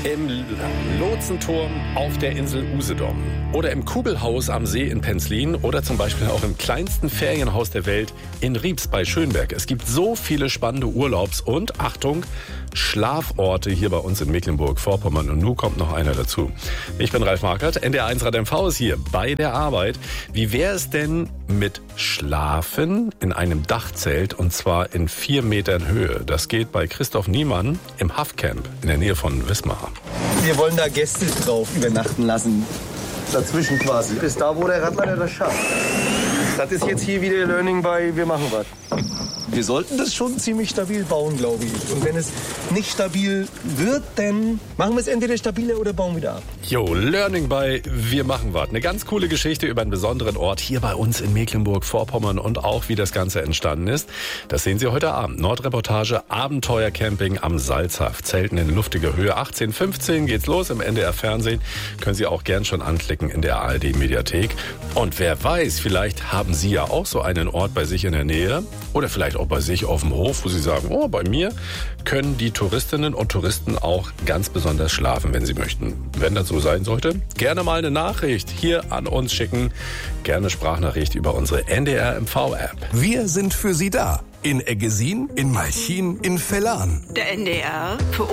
Im Lotsenturm auf der Insel Usedom oder im Kugelhaus am See in Penzlin oder zum Beispiel auch im kleinsten Ferienhaus der Welt in Riebs bei Schönberg. Es gibt so viele spannende Urlaubs- und, Achtung, Schlaforte hier bei uns in Mecklenburg-Vorpommern. Und nun kommt noch einer dazu. Ich bin Ralf Markert, NDR1 Rad MV ist hier bei der Arbeit. Wie wäre es denn mit Schlafen in einem Dachzelt und zwar in 4 Metern Höhe? Das geht bei Christoph Niemann im Haffcamp in der Nähe von Wismar. Wir wollen da Gäste drauf übernachten lassen. Dazwischen quasi. Bis da, wo der Radlader das schafft. Das ist jetzt hier wieder Learning bei Wir machen was. Wir sollten das schon ziemlich stabil bauen, glaube ich. Und wenn es nicht stabil wird, dann machen wir es entweder stabiler oder bauen wieder ab. Jo, Learning bei Wir machen was. Eine ganz coole Geschichte über einen besonderen Ort hier bei uns in Mecklenburg-Vorpommern und auch wie das Ganze entstanden ist. Das sehen Sie heute Abend. Nordreportage Abenteuercamping am Salzhaff. Zelten in luftiger Höhe. 18:15 geht's los im NDR Fernsehen. Können Sie auch gern schon anklicken in der ARD Mediathek. Und wer weiß, vielleicht haben Sie ja auch so einen Ort bei sich in der Nähe oder vielleicht auch bei sich auf dem Hof, wo Sie sagen, oh, bei mir können die Touristinnen und Touristen auch ganz besonders schlafen, wenn sie möchten. Wenn das so sein sollte, gerne mal eine Nachricht hier an uns schicken. Gerne Sprachnachricht über unsere NDR MV-App. Wir sind für Sie da. In Eggesin, in Malchin, in Vellan. Der NDR für